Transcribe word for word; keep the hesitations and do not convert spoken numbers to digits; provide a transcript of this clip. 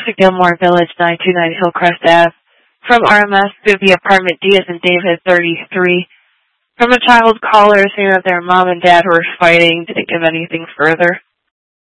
Gilmore Village, nine two nine Hillcrest Ave. From R M S to the apartment D as in David, thirty-three. From a child caller saying that their mom and dad were fighting, didn't give anything further.